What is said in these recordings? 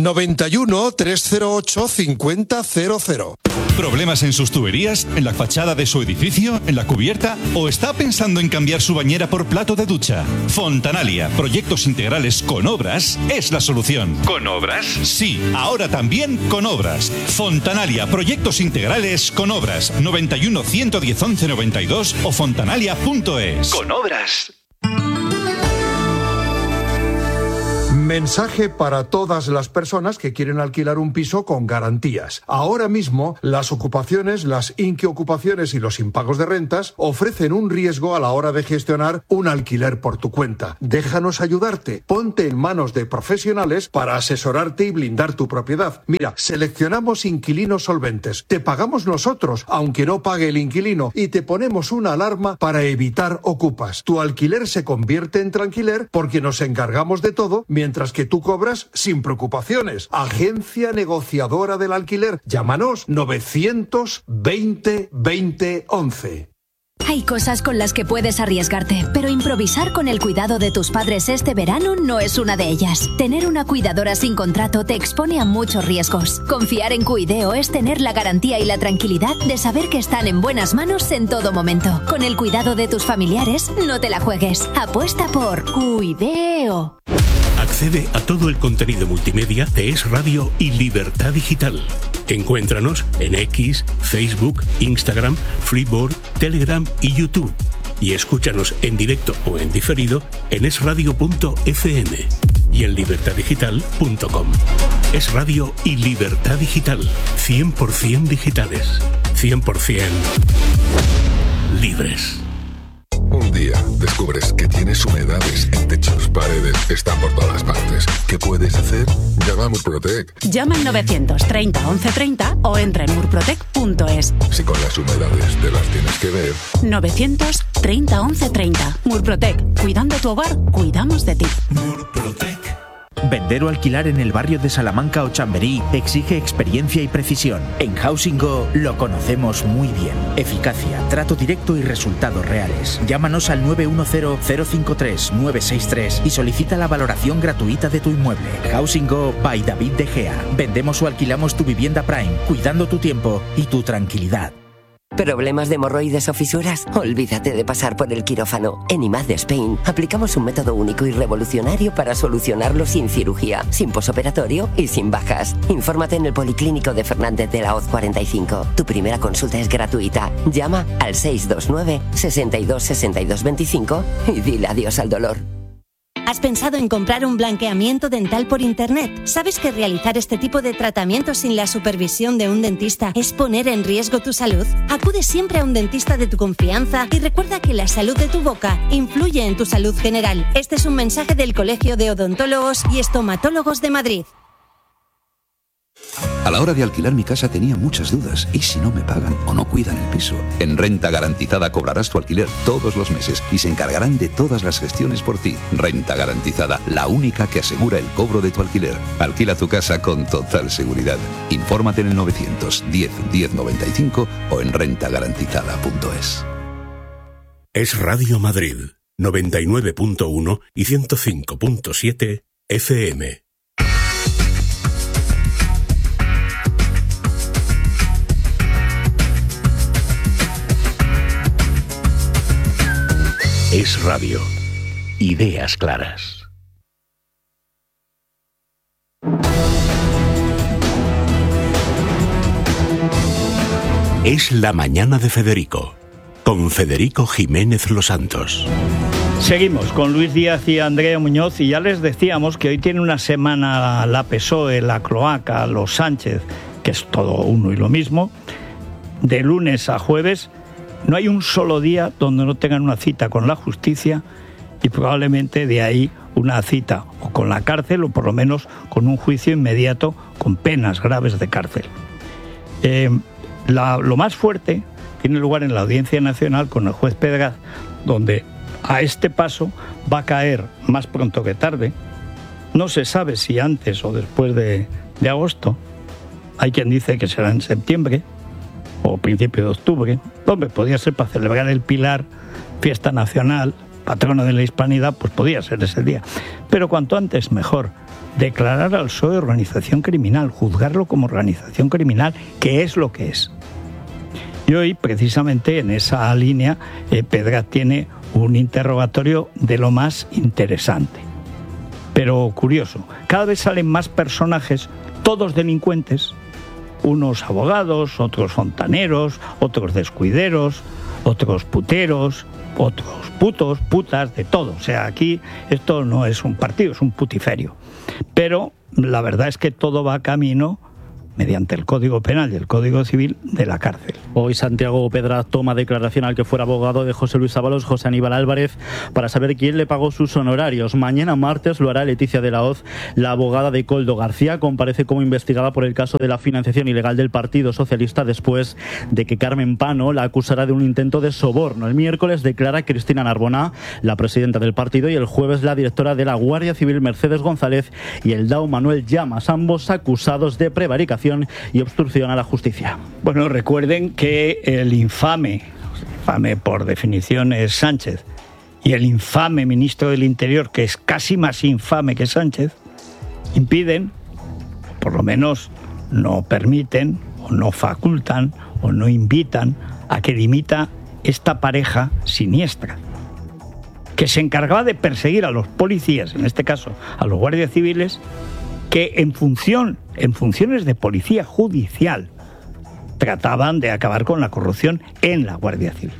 91 308 5000. ¿Problemas en sus tuberías? ¿En la fachada de su edificio? ¿En la cubierta? ¿O está pensando en cambiar su bañera por plato de ducha? Fontanalia, proyectos integrales con obras, es la solución. ¿Con obras? Sí, ahora también con obras. Fontanalia, proyectos integrales con obras. 91 110 11 92 o fontanalia.es. Con obras. Mensaje para todas las personas que quieren alquilar un piso con garantías. Ahora mismo, las ocupaciones, las inquiocupaciones y los impagos de rentas ofrecen un riesgo a la hora de gestionar un alquiler por tu cuenta. Déjanos ayudarte. Ponte en manos de profesionales para asesorarte y blindar tu propiedad. Mira, seleccionamos inquilinos solventes. Te pagamos nosotros, aunque no pague el inquilino, y te ponemos una alarma para evitar ocupas. Tu alquiler se convierte en tranquiler porque nos encargamos de todo, mientras que tú cobras sin preocupaciones. Agencia negociadora del alquiler. Llámanos 920 20 11. Hay cosas con las que puedes arriesgarte, pero improvisar con el cuidado de tus padres este verano no es una de ellas. Tener una cuidadora sin contrato te expone a muchos riesgos. Confiar en Cuideo es tener la garantía y la tranquilidad de saber que están en buenas manos en todo momento. Con el cuidado de tus familiares, no te la juegues. Apuesta por Cuideo. Accede a todo el contenido multimedia de Es Radio y Libertad Digital. Encuéntranos en X, Facebook, Instagram, Freeboard, Telegram y YouTube. Y escúchanos en directo o en diferido en esradio.fm y en libertaddigital.com. Es Radio y Libertad Digital. 100% digitales. 100% libres. Un día descubres que tienes humedades en techos, paredes, están por todas partes. ¿Qué puedes hacer? Llama a Murprotec. Llama al 930 1130 o entra en murprotec.es. Si con las humedades te las tienes que ver. 930 1130. Murprotec. Cuidando tu hogar, cuidamos de ti. Murprotec. Vender o alquilar en el barrio de Salamanca o Chamberí exige experiencia y precisión. En Housing Go lo conocemos muy bien. Eficacia, trato directo y resultados reales. Llámanos al 910-053-963 y solicita la valoración gratuita de tu inmueble. Housing Go by David De Gea. Vendemos o alquilamos tu vivienda Prime, cuidando tu tiempo y tu tranquilidad. ¿Problemas de hemorroides o fisuras? Olvídate de pasar por el quirófano. En IMAD Spain aplicamos un método único y revolucionario para solucionarlo sin cirugía, sin posoperatorio y sin bajas. Infórmate en el Policlínico de Fernández de la Hoz 45. Tu primera consulta es gratuita. Llama al 629 62 62 25 y dile adiós al dolor. ¿Has pensado en comprar un blanqueamiento dental por internet? ¿Sabes que realizar este tipo de tratamientos sin la supervisión de un dentista es poner en riesgo tu salud? Acude siempre a un dentista de tu confianza y recuerda que la salud de tu boca influye en tu salud general. Este es un mensaje del Colegio de Odontólogos y Estomatólogos de Madrid. A la hora de alquilar mi casa tenía muchas dudas. ¿Y si no me pagan o no cuidan el piso? En Renta Garantizada cobrarás tu alquiler todos los meses y se encargarán de todas las gestiones por ti. Renta Garantizada, la única que asegura el cobro de tu alquiler. Alquila tu casa con total seguridad. Infórmate en el 910 1095 o en rentagarantizada.es. Es Radio Madrid, 99.1 y 105.7 FM. Es Radio. Ideas claras. Es la mañana de Federico, con Federico Jiménez Los Santos. Seguimos con Luis Díaz y Andrea Muñoz y ya les decíamos que hoy tiene una semana la PSOE, la Cloaca, los Sánchez, que es todo uno y lo mismo, de lunes a jueves. No hay un solo día donde no tengan una cita con la justicia y probablemente de ahí una cita o con la cárcel o por lo menos con un juicio inmediato con penas graves de cárcel. Lo más fuerte tiene lugar en la Audiencia Nacional con el juez Pedraz, donde a este paso va a caer más pronto que tarde. No se sabe si antes o después de agosto. Hay quien dice que será en septiembre o principio de octubre. Hombre, podría ser para celebrar el Pilar, fiesta nacional, patrona de la hispanidad, pues podría ser ese día. Pero cuanto antes mejor. declarar al PSOE organización criminal, juzgarlo como organización criminal, que es lo que es. Y hoy, precisamente en esa línea, Pedraz tiene un interrogatorio de lo más interesante. Pero curioso, cada vez salen más personajes, todos delincuentes, unos abogados, otros fontaneros, otros descuideros, otros puteros, otros putos, putas, de todo. O sea, aquí esto no es un partido, es un putiferio. Pero la verdad es que todo va camino, mediante el Código Penal y el Código Civil, de la cárcel. Hoy Santiago Pedraz toma declaración al que fuera abogado de José Luis Ábalos, José Aníbal Álvarez, para saber quién le pagó sus honorarios. Mañana martes lo hará Leticia de la Hoz, la abogada de Koldo García. Comparece como investigada por el caso de la financiación ilegal del Partido Socialista después de que Carmen Pano la acusara de un intento de soborno. El miércoles declara Cristina Narbona, la presidenta del partido, y el jueves la directora de la Guardia Civil, Mercedes González, y el DAO, Manuel Llamas, ambos acusados de prevaricación y obstrucción a la justicia. Bueno, recuerden que el infame por definición es Sánchez, y el infame ministro del Interior, que es casi más infame que Sánchez, impiden, por lo menos no permiten, o no facultan, o no invitan a que dimita esta pareja siniestra, que se encargaba de perseguir a los policías, en este caso a los guardias civiles, que en funciones de policía judicial trataban de acabar con la corrupción en la Guardia Civil.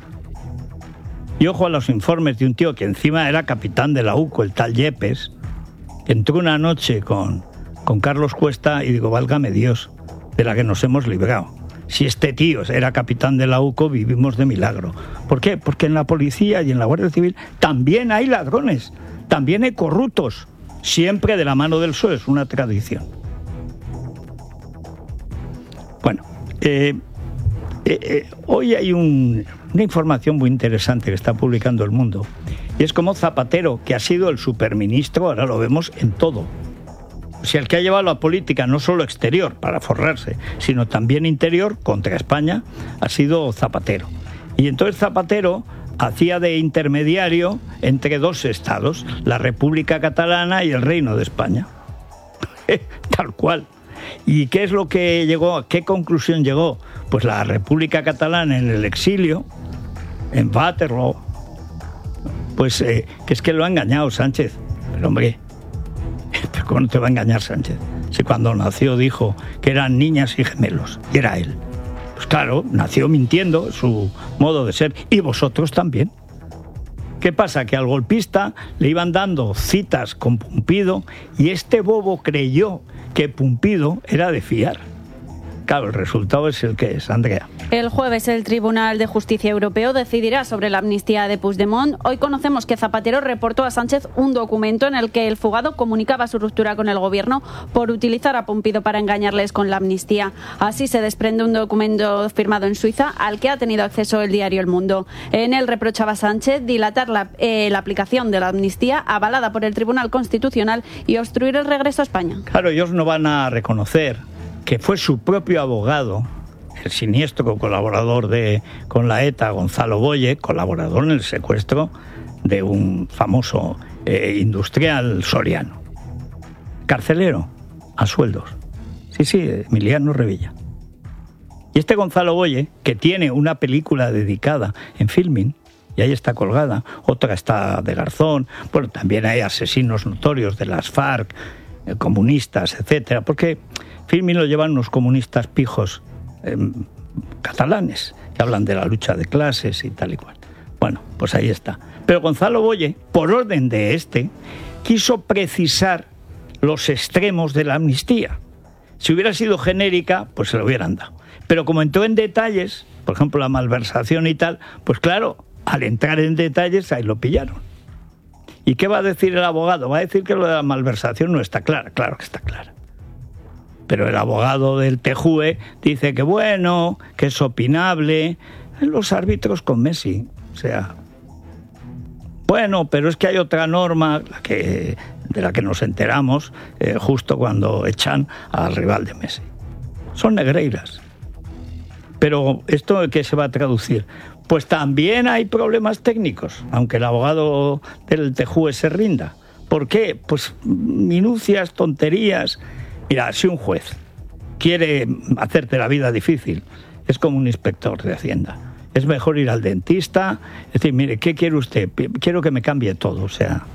Y ojo a los informes de un tío que encima era capitán de la UCO, el tal Yepes, que entró una noche con Carlos Cuesta y digo, válgame Dios, de la que nos hemos librado. Si este tío era capitán de la UCO, vivimos de milagro. ¿Por qué? Porque en la policía y en la Guardia Civil también hay ladrones, también hay corruptos, siempre de la mano del PSOE, es una tradición. Bueno, hoy hay una información muy interesante que está publicando El Mundo, y es como Zapatero, que ha sido el superministro, ahora lo vemos en todo. O sea, el que ha llevado la política no solo exterior para forrarse, sino también interior contra España, ha sido Zapatero. Y entonces Zapatero hacía de intermediario entre dos estados, la República Catalana y el Reino de España. Tal cual. ¿Y qué es lo que llegó? ¿A qué conclusión llegó? Pues la República Catalana en el exilio, en Waterloo, pues que es que lo ha engañado Sánchez. Pero hombre, ¿pero cómo no te va a engañar Sánchez? Si cuando nació dijo que eran niñas y gemelos, y era él. Pues claro, nació mintiendo, su modo de ser, y vosotros también. ¿Qué pasa? Que al golpista le iban dando citas con Pumpido y este bobo creyó que Pumpido era de fiar. Claro, el resultado es el que es, Andrea. El jueves el Tribunal de Justicia Europeo decidirá sobre la amnistía de Puigdemont. Hoy conocemos que Zapatero reportó a Sánchez un documento en el que el fugado comunicaba su ruptura con el gobierno por utilizar a Pumpido para engañarles con la amnistía. Así se desprende un documento firmado en Suiza al que ha tenido acceso el diario El Mundo. En él reprochaba a Sánchez dilatar la aplicación de la amnistía avalada por el Tribunal Constitucional y obstruir el regreso a España. Claro, ellos no van a reconocer que fue su propio abogado, el siniestro colaborador con la ETA, Gonzalo Boye, colaborador en el secuestro de un famoso industrial soriano. Carcelero, a sueldos. Sí, Emiliano Revilla. Y este Gonzalo Boye, que tiene una película dedicada en Filmin, y ahí está colgada, otra está de Garzón, bueno, también hay asesinos notorios de las FARC, comunistas, etcétera, porque Filmin lo llevan unos comunistas pijos catalanes, que hablan de la lucha de clases y tal y cual. Bueno, pues ahí está. Pero Gonzalo Boye, por orden de quiso precisar los extremos de la amnistía. Si hubiera sido genérica, pues se lo hubieran dado. Pero como entró en detalles, por ejemplo la malversación y tal, pues claro, al entrar en detalles ahí lo pillaron. ¿Y qué va a decir el abogado? Va a decir que lo de la malversación no está clara. Claro que está clara. Pero el abogado del TJUE dice que bueno, que es opinable. Los árbitros con Messi, o sea, bueno, pero es que hay otra norma de la que nos enteramos justo cuando echan al rival de Messi. Son negreiras. Pero ¿esto qué se va a traducir? Pues también hay problemas técnicos, aunque el abogado del TJUE se rinda. ¿Por qué? Pues minucias, tonterías. Mira, si un juez quiere hacerte la vida difícil, es como un inspector de Hacienda. Es mejor ir al dentista, es decir, mire, ¿qué quiere usted? Quiero que me cambie todo, o sea...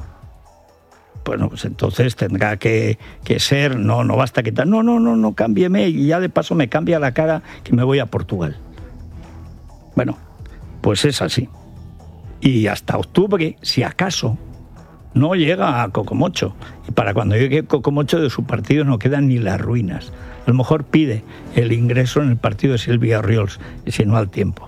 Bueno, pues entonces tendrá que ser, no basta quitar, no, cámbieme y ya de paso me cambia la cara que me voy a Portugal. Bueno, pues es así. Y hasta octubre, si acaso, no llega a Cocomocho. Y para cuando llegue Cocomocho de su partido no quedan ni las ruinas. A lo mejor pide el ingreso en el partido de Silvia Orriols, y si no al tiempo.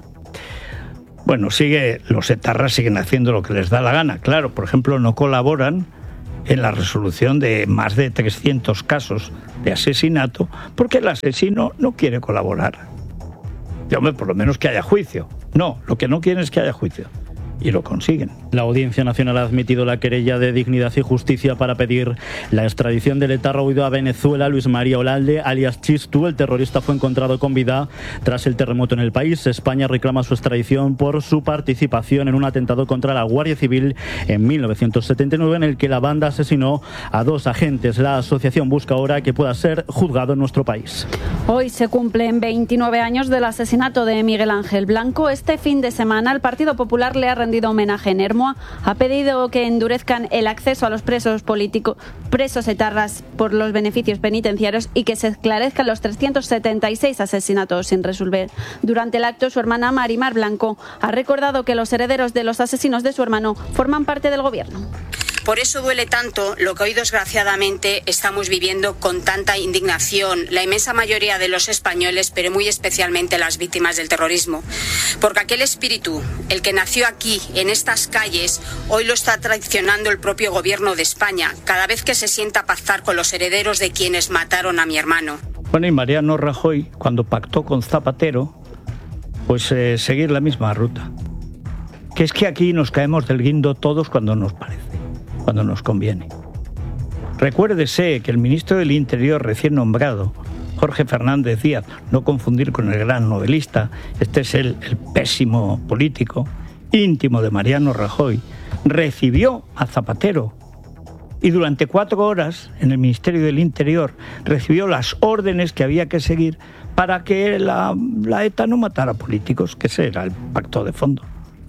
Bueno, los etarras siguen haciendo lo que les da la gana. Claro, por ejemplo, no colaboran en la resolución de más de 300 casos de asesinato porque el asesino no quiere colaborar. Y hombre, por lo menos que haya juicio. No, lo que no quieren es que haya juicio. Y lo consiguen. La Audiencia Nacional ha admitido la querella de Dignidad y Justicia para pedir la extradición del etarra huido a Venezuela, Luis María Olalde, alias Chistu. El terrorista fue encontrado con vida tras el terremoto en el país. España reclama su extradición por su participación en un atentado contra la Guardia Civil en 1979 en el que la banda asesinó a 2 agentes. La asociación busca ahora que pueda ser juzgado en nuestro país. Hoy se cumplen 29 años del asesinato de Miguel Ángel Blanco. Este fin de semana el Partido Popular le ha rendido homenaje en Ermua, ha pedido que endurezcan el acceso a los presos etarras por los beneficios penitenciarios y que se esclarezcan los 376 asesinatos sin resolver. Durante el acto, su hermana Marimar Blanco ha recordado que los herederos de los asesinos de su hermano forman parte del gobierno. Por eso duele tanto lo que hoy desgraciadamente estamos viviendo con tanta indignación la inmensa mayoría de los españoles, pero muy especialmente las víctimas del terrorismo. Porque aquel espíritu, el que nació aquí, en estas calles, hoy lo está traicionando el propio gobierno de España, cada vez que se sienta a pactar con los herederos de quienes mataron a mi hermano. Bueno, y Mariano Rajoy, cuando pactó con Zapatero, pues seguir la misma ruta. Que es que aquí nos caemos del guindo todos cuando nos parece, cuando nos conviene. Recuérdese que el ministro del Interior recién nombrado, Jorge Fernández Díaz, no confundir con el gran novelista, este es el pésimo político, íntimo de Mariano Rajoy, recibió a Zapatero y durante 4 horas en el Ministerio del Interior recibió las órdenes que había que seguir para que la ETA no matara políticos, que ese era el pacto de fondo.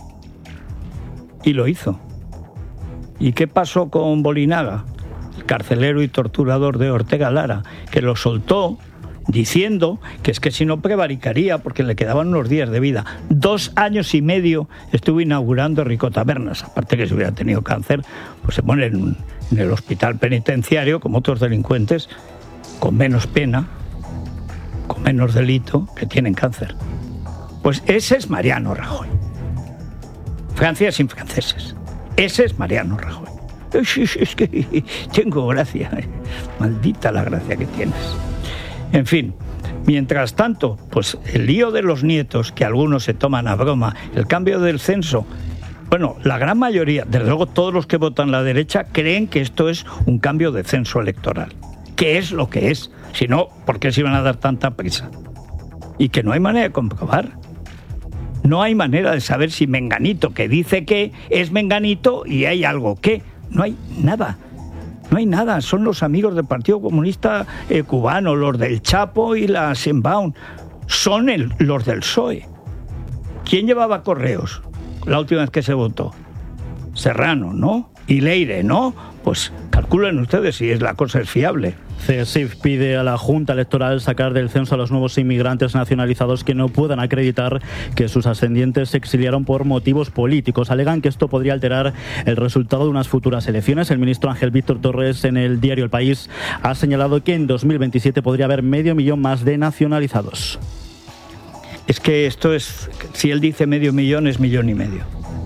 Y lo hizo. ¿Y qué pasó con Bolinaga, el carcelero y torturador de Ortega Lara, que lo soltó diciendo que es que si no prevaricaría porque le quedaban unos días de vida? 2 años y medio estuvo inaugurando Rico Tabernas, aparte que si hubiera tenido cáncer, pues se pone en el hospital penitenciario como otros delincuentes, con menos pena, con menos delito, que tienen cáncer. Pues ese es Mariano Rajoy. Francia sin franceses. Ese es Mariano Rajoy. Es que tengo gracia. Maldita la gracia que tienes. En fin, mientras tanto, pues el lío de los nietos, que algunos se toman a broma, el cambio del censo. Bueno, la gran mayoría, desde luego todos los que votan la derecha, creen que esto es un cambio de censo electoral. Que es lo que es. Si no, ¿por qué se iban a dar tanta prisa? Y que no hay manera de comprobar. No hay manera de saber si Menganito, que dice que es Menganito, y hay algo que. No hay nada. No hay nada. Son los amigos del Partido Comunista Cubano, los del Chapo y la Shenbaum. Son los del PSOE. ¿Quién llevaba correos la última vez que se votó? Serrano, ¿no? Y Leire, ¿no? Pues calculen ustedes si la cosa es fiable. CESIF pide a la Junta Electoral sacar del censo a los nuevos inmigrantes nacionalizados que no puedan acreditar que sus ascendientes se exiliaron por motivos políticos. Alegan que esto podría alterar el resultado de unas futuras elecciones. El ministro Ángel Víctor Torres, en el diario El País, ha señalado que en 2027 podría haber 500.000 más de nacionalizados. Es que esto es, si él dice 500.000, es 1,5 millones.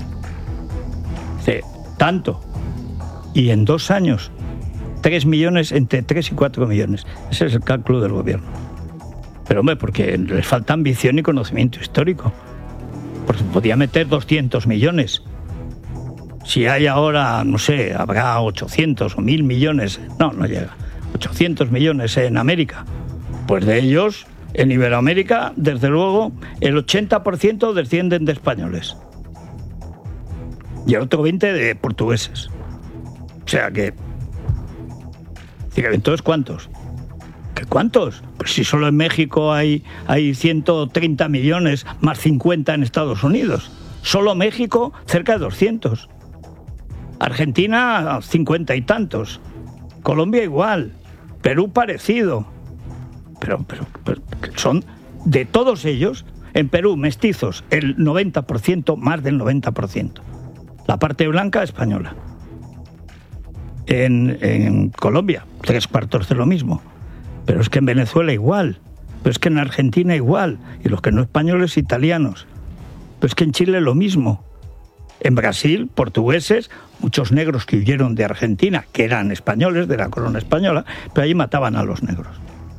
Dice, tanto. Y en 2 años, 3 millones, entre 3 y 4 millones. Ese es el cálculo del gobierno. Pero hombre, porque les falta ambición y conocimiento histórico. Porque podía meter 200 millones. Si hay ahora, no sé, habrá 800 o 1.000 millones. No llega. 800 millones en América. Pues de ellos, en Iberoamérica, desde luego, el 80% descienden de españoles. Y el otro 20% de portugueses. sea que... Entonces, ¿cuántos? ¿Qué cuántos? Pues si solo en México hay 130 millones, más 50 en Estados Unidos. Solo México, cerca de 200. Argentina, 50 y tantos. Colombia igual. Perú parecido. Pero son de todos ellos. En Perú, mestizos, el 90%, más del 90%. La parte blanca española. En Colombia, 3/4 de lo mismo. Pero es que en Venezuela igual. Pero es que en Argentina igual. Y los que no españoles, italianos. Pero es que en Chile lo mismo. En Brasil, portugueses, muchos negros que huyeron de Argentina, que eran españoles, de la corona española, pero allí mataban a los negros.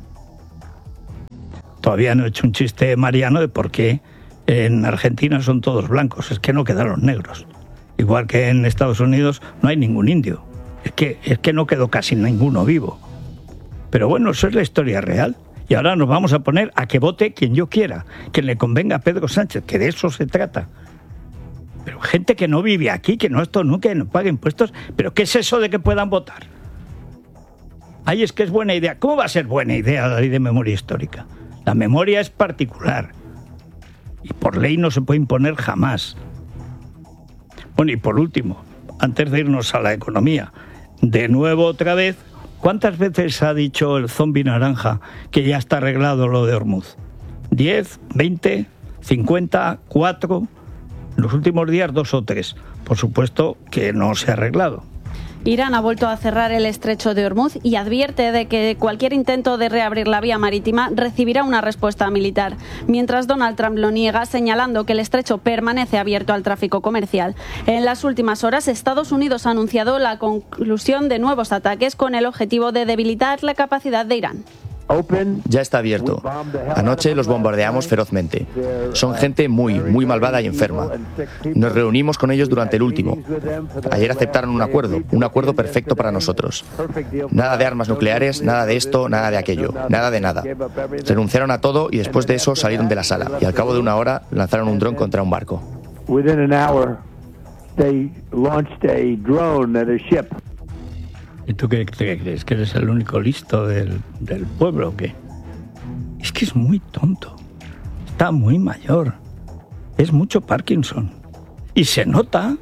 Todavía no he hecho un chiste mariano de por qué en Argentina son todos blancos. Es que no quedaron negros. Igual que en Estados Unidos no hay ningún indio. Es que no quedó casi ninguno vivo. Pero bueno, eso es la historia real. Y ahora nos vamos a poner a que vote quien yo quiera, quien le convenga a Pedro Sánchez, que de eso se trata. Pero gente que no vive aquí, que no esto nunca, que no pague impuestos. ¿Pero qué es eso de que puedan votar? Ay, es que es buena idea. ¿Cómo va a ser buena idea la ley de memoria histórica? La memoria es particular. Y por ley no se puede imponer jamás. Bueno, y por último, antes de irnos a la economía, de nuevo otra vez, ¿cuántas veces ha dicho el zombi naranja que ya está arreglado lo de Hormuz? ¿10, 20, 50, 4? En los últimos días 2 o 3. Por supuesto que no se ha arreglado. Irán ha vuelto a cerrar el estrecho de Hormuz y advierte de que cualquier intento de reabrir la vía marítima recibirá una respuesta militar, mientras Donald Trump lo niega, señalando que el estrecho permanece abierto al tráfico comercial. En las últimas horas, Estados Unidos ha anunciado la conclusión de nuevos ataques con el objetivo de debilitar la capacidad de Irán. Ya está abierto. Anoche los bombardeamos ferozmente. Son gente muy, muy malvada y enferma. Nos reunimos con ellos durante el último. Ayer aceptaron un acuerdo perfecto para nosotros. Nada de armas nucleares, nada de esto, nada de aquello, nada de nada. Renunciaron a todo y después de eso salieron de la sala y al cabo de una hora lanzaron un dron contra un barco. ¿Y tú qué crees? ¿Que eres el único listo del pueblo o qué? Es que es muy tonto. Está muy mayor. Es mucho Parkinson. Y se nota.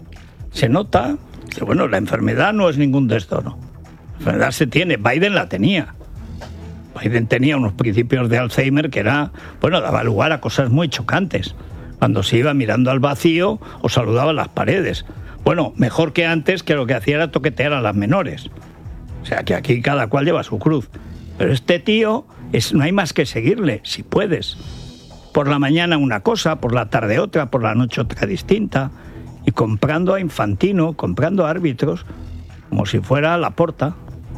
Que bueno, la enfermedad no es ningún desdoro. La enfermedad se tiene. Biden la tenía. Biden tenía unos principios de Alzheimer que daba lugar a cosas muy chocantes. Cuando se iba mirando al vacío o saludaba a las paredes. Bueno, mejor que antes, que lo que hacía era toquetear a las menores. O sea, que aquí cada cual lleva su cruz. Pero este tío, no hay más que seguirle, si puedes. Por la mañana una cosa, por la tarde otra, por la noche otra distinta. Y comprando a Infantino, comprando a árbitros, como si fuera Laporta.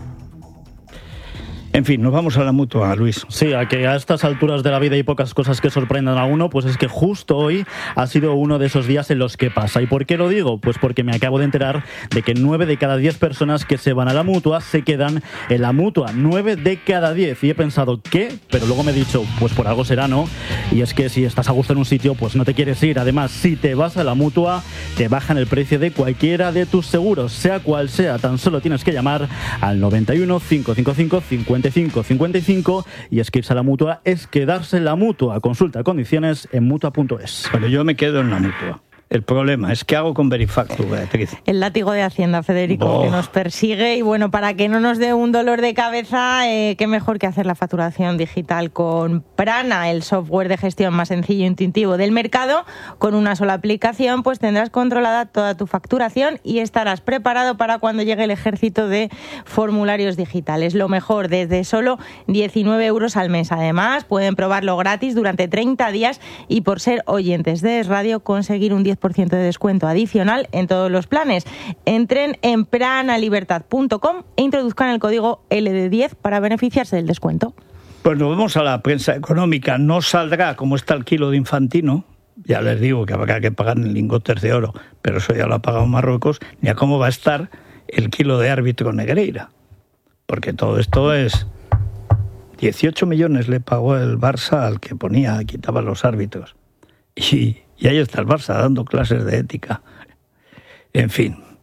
En fin, nos vamos a la Mutua, Luis. Sí, a que a estas alturas de la vida hay pocas cosas que sorprendan a uno, pues es que justo hoy ha sido uno de esos días en los que pasa. ¿Y por qué lo digo? Pues porque me acabo de enterar de que 9 de cada 10 personas que se van a la Mutua se quedan en la Mutua. 9 de cada 10. Y he pensado, ¿qué? Pero luego me he dicho, pues por algo será, ¿no? Y es que si estás a gusto en un sitio, pues no te quieres ir. Además, si te vas a la Mutua, te bajan el precio de cualquiera de tus seguros, sea cual sea. Tan solo tienes que llamar al 91 555 55 y es que irse a la Mutua es quedarse en la Mutua. Consulta condiciones en mutua.es. Pero yo me quedo en la Mutua. El problema es que hago con Verifactu, Beatriz. El látigo de Hacienda, Federico, que nos persigue. Y bueno, para que no nos dé un dolor de cabeza, qué mejor que hacer la facturación digital con Prana, el software de gestión más sencillo e intuitivo del mercado. Con una sola aplicación, pues tendrás controlada toda tu facturación y estarás preparado para cuando llegue el ejército de formularios digitales. Lo mejor, desde solo 19 euros al mes. Además, pueden probarlo gratis durante 30 días y por ser oyentes de Es Radio, conseguir un 10% de descuento adicional en todos los planes. Entren en pranalibertad.com e introduzcan el código LD10 para beneficiarse del descuento. Pues nos vamos a la prensa económica. No saldrá como está el kilo de Infantino. Ya les digo que habrá que pagar en lingotes de oro, pero eso ya lo ha pagado Marruecos, ni a cómo va a estar el kilo de árbitro Negreira. Porque todo esto es... 18 millones le pagó el Barça al que quitaba los árbitros. Y ahí está el Barça dando clases de ética. En fin,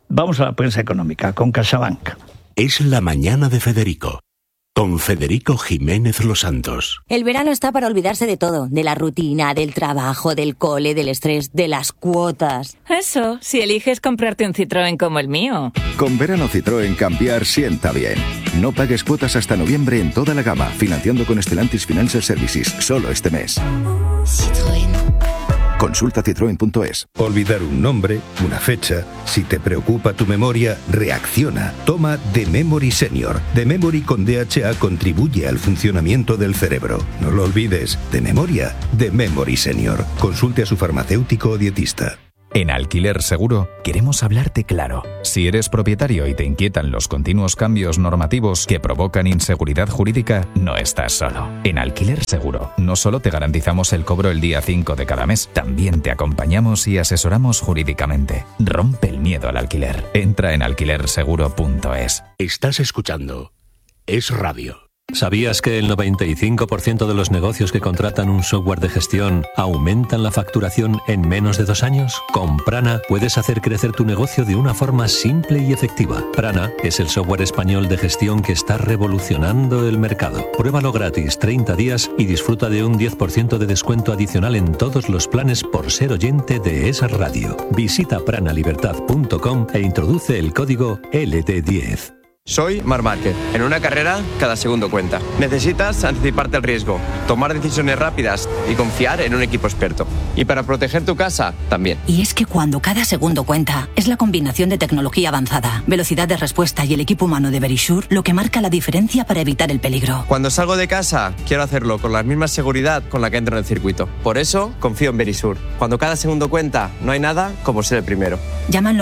Vamos a la prensa económica con CaixaBank. Es la mañana de Federico, con Federico Jiménez Los Santos. El verano está para olvidarse de todo, de la rutina, del trabajo, del cole, del estrés, de las cuotas. Eso, si eliges comprarte un Citroën como el mío. Con verano Citroën cambiar sienta bien. No pagues cuotas hasta noviembre en toda la gama, financiando con Stellantis Financial Services, solo este mes. Citroën. Consulta citroen.es. Olvidar un nombre, una fecha. Si te preocupa tu memoria, reacciona. Toma The Memory Senior. The Memory con DHA contribuye al funcionamiento del cerebro. No lo olvides. De memoria, The Memory Senior. Consulte a su farmacéutico o dietista. En Alquiler Seguro queremos hablarte claro. Si eres propietario y te inquietan los continuos cambios normativos que provocan inseguridad jurídica, no estás solo. En Alquiler Seguro no solo te garantizamos el cobro el día 5 de cada mes, también te acompañamos y asesoramos jurídicamente. Rompe el miedo al alquiler. Entra en alquilerseguro.es. Estás escuchando Es Radio. ¿Sabías que el 95% de los negocios que contratan un software de gestión aumentan la facturación en menos de 2 años? Con Prana puedes hacer crecer tu negocio de una forma simple y efectiva. Prana es el software español de gestión que está revolucionando el mercado. Pruébalo gratis 30 días y disfruta de un 10% de descuento adicional en todos los planes por ser oyente de Es Radio. Visita pranalibertad.com e introduce el código LD10. Soy Marc Márquez. En una carrera, cada segundo cuenta. Necesitas anticiparte al riesgo, tomar decisiones rápidas y confiar en un equipo experto. Y para proteger tu casa, también. Y es que cuando cada segundo cuenta, es la combinación de tecnología avanzada, velocidad de respuesta y el equipo humano de Verisure lo que marca la diferencia para evitar el peligro. Cuando salgo de casa, quiero hacerlo con la misma seguridad con la que entro en el circuito. Por eso, confío en Verisure. Cuando cada segundo cuenta, no hay nada como ser el primero. Llama al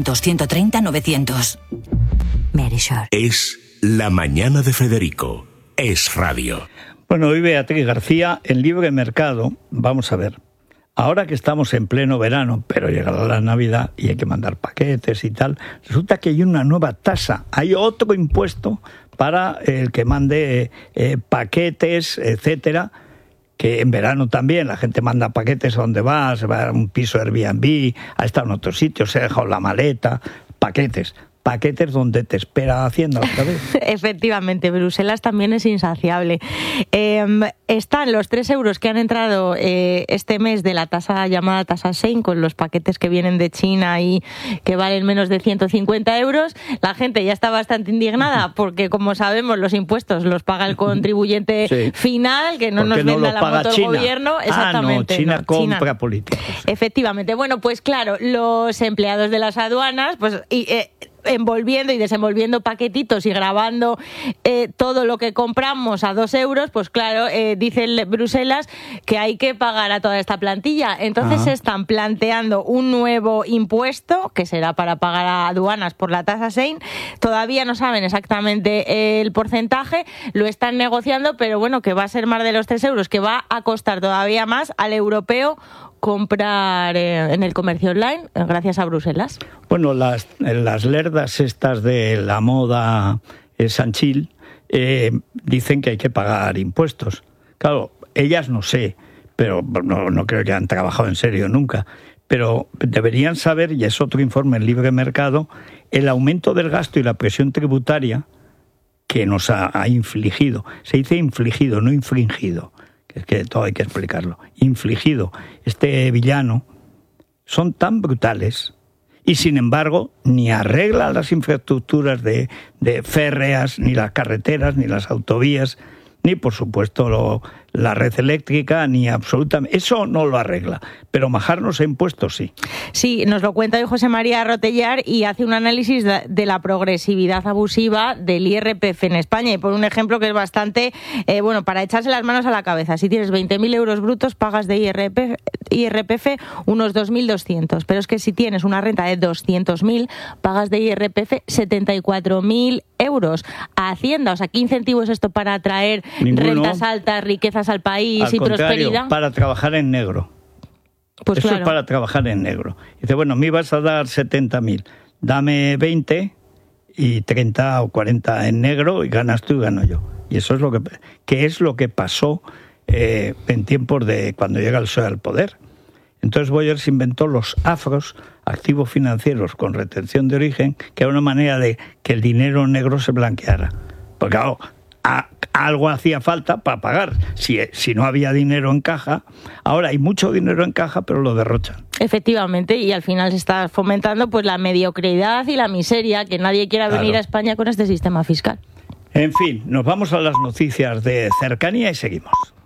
900-130-900. Verisure. Es la mañana de Federico. Es Radio. Bueno, hoy Beatriz García, en Libre Mercado, vamos a ver. Ahora que estamos en pleno verano, pero llegará la Navidad y hay que mandar paquetes y tal, resulta que hay una nueva tasa, hay otro impuesto para el que mande paquetes, etcétera, que en verano también la gente manda paquetes a donde va, se va a un piso Airbnb, ha estado en otro sitio, se ha dejado la maleta, paquetes donde te espera Hacienda otra vez. Efectivamente, Bruselas también es insaciable. Están los 3 euros que han entrado este mes de la tasa llamada tasa Sein, con los paquetes que vienen de China y que valen menos de 150 euros. La gente ya está bastante indignada porque, como sabemos, los impuestos los paga el contribuyente final, que no nos venda la moto el gobierno. Exactamente. China compra políticos. Efectivamente. Bueno, pues claro, los empleados de las aduanas, pues envolviendo y desenvolviendo paquetitos y grabando todo lo que compramos a 2 euros, pues claro, dice Bruselas que hay que pagar a toda esta plantilla. Entonces se están planteando un nuevo impuesto que será para pagar a aduanas por la tasa Sein. Todavía no saben exactamente el porcentaje, lo están negociando, pero bueno, que va a ser más de los 3 euros, que va a costar todavía más al europeo comprar en el comercio online gracias a Bruselas. Bueno, las lerdas estas de la moda Sanchil dicen que hay que pagar impuestos. Claro, ellas no sé, pero no creo que han trabajado en serio nunca, pero deberían saber, y es otro informe en Libre Mercado, el aumento del gasto y la presión tributaria que nos ha infligido. Se dice infligido, no infringido. Es que todo hay que explicarlo, infligido este villano, son tan brutales y sin embargo ni arregla las infraestructuras de férreas, ni las carreteras, ni las autovías, ni por supuesto la red eléctrica, ni absolutamente. Eso no lo arregla, pero majarnos a impuestos sí. Sí, nos lo cuenta hoy José María Rotellar y hace un análisis de la progresividad abusiva del IRPF en España. Y por un ejemplo que es bastante, para echarse las manos a la cabeza. Si tienes 20.000 euros brutos, pagas de IRPF unos 2.200. Pero es que si tienes una renta de 200.000, pagas de IRPF 74.000 euros a Hacienda. O sea, ¿qué incentivo es esto para atraer rentas altas, riquezas al país y prosperidad? Para trabajar en negro. Pues eso claro. Es para trabajar en negro. Dice, bueno, me ibas a dar 70.000, dame 20 y 30 o 40 en negro y ganas tú y gano yo. Y eso es lo que pasó en tiempos de cuando llega el PSOE al poder. Entonces Boyer se inventó los afros activos financieros con retención de origen, que era una manera de que el dinero negro se blanqueara. Porque claro, algo hacía falta para pagar. Si no había dinero en caja, ahora hay mucho dinero en caja, pero lo derrochan. Efectivamente, y al final se está fomentando pues la mediocridad y la miseria, que nadie quiera venir a España con este sistema fiscal. En fin, nos vamos a las noticias de cercanía y seguimos.